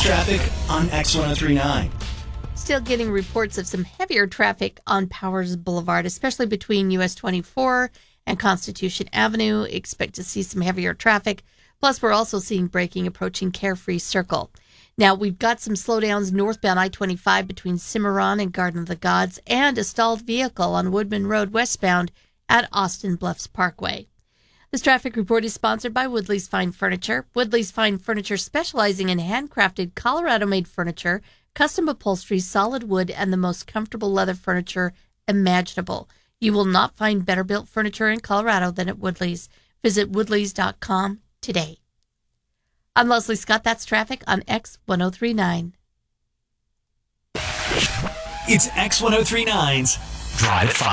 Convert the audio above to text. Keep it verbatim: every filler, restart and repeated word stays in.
traffic on X ten thirty-nine. Still getting reports of some heavier traffic on Powers Boulevard, especially between U S twenty-four and Constitution Avenue. Expect to see some heavier traffic. Plus, we're also seeing braking approaching Carefree Circle. Now, we've got some slowdowns northbound I twenty-five between Cimarron and Garden of the Gods, and a stalled vehicle on Woodman Road westbound at Austin Bluffs Parkway. This traffic report is sponsored by Woodley's Fine Furniture. Woodley's Fine Furniture, specializing in handcrafted Colorado-made furniture, custom upholstery, solid wood, and the most comfortable leather furniture imaginable. You will not find better-built furniture in Colorado than at Woodley's. Visit woodleys dot com today. I'm Leslie Scott. That's traffic on X ten thirty-nine. It's X ten thirty-nine's Drive five.